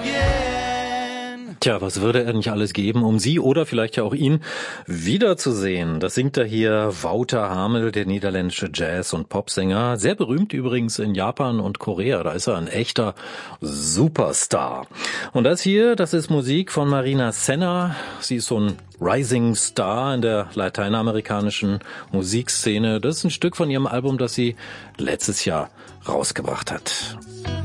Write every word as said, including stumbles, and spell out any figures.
Tja, was würde er nicht alles geben, um sie oder vielleicht ja auch ihn wiederzusehen? Das singt er hier Wouter Hamel, der niederländische Jazz- und Popsänger. Sehr berühmt übrigens in Japan und Korea. Da ist er ein echter Superstar. Und das hier, das ist Musik von Marina Senna. Sie ist so ein Rising Star in der lateinamerikanischen Musikszene. Das ist ein Stück von ihrem Album, das sie letztes Jahr rausgebracht hat.